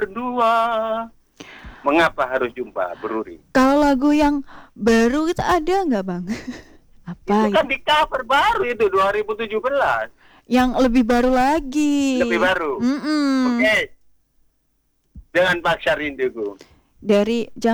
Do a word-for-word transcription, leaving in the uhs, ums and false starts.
kedua. Mengapa harus jumpa, Beruri? Kalau lagu yang baru itu ada nggak, Bang? Apa? Itu kan di cover baru itu dua ribu tujuh belas. Yang lebih baru lagi. Lebih baru. Mm-mm. Oke. Dengan Paksa Rinduku. Dari